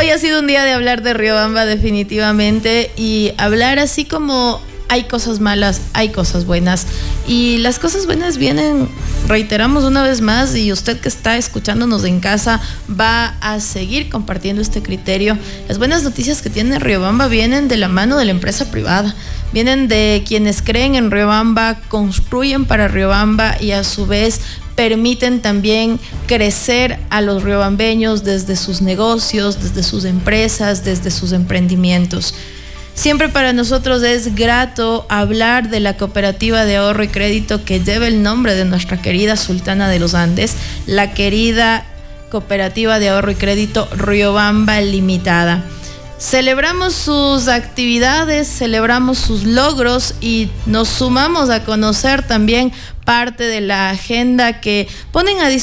Hoy ha sido un día de hablar de Riobamba definitivamente, y hablar así como hay cosas malas, hay cosas buenas, y las cosas buenas vienen, reiteramos una vez más, y usted que está escuchándonos en casa va a seguir compartiendo este criterio. Las buenas noticias que tiene Riobamba vienen de la mano de la empresa privada, vienen de quienes creen en Riobamba, construyen para Riobamba y a su vez permiten también crecer a los riobambeños desde sus negocios, desde sus empresas, desde sus emprendimientos. Siempre para nosotros es grato hablar de la cooperativa de ahorro y crédito que lleva el nombre de nuestra querida Sultana de los Andes, la querida cooperativa de ahorro y crédito Riobamba Limitada. Celebramos sus actividades, celebramos sus logros y nos sumamos a conocer también parte de la agenda que ponen a disposición